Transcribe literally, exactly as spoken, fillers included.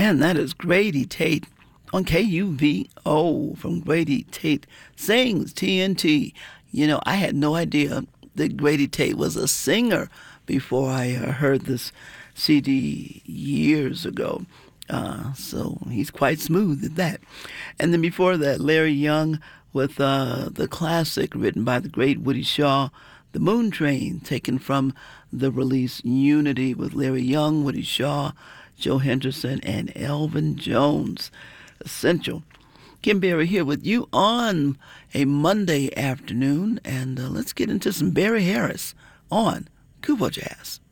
And that is Grady Tate on K U V O from Grady Tate Sings T N T. You know, I had no idea that Grady Tate was a singer before I uh, heard this C D years ago. Uh, so he's quite smooth at that. And then before that, Larry Young with uh, the classic written by the great Woody Shaw, The Moon Train, taken from the release Unity with Larry Young, Woody Shaw, Joe Henderson, and Elvin Jones. Essential. Kim Berry here with you on a Monday afternoon, and uh, let's get into some Barry Harris on Kubo Jazz.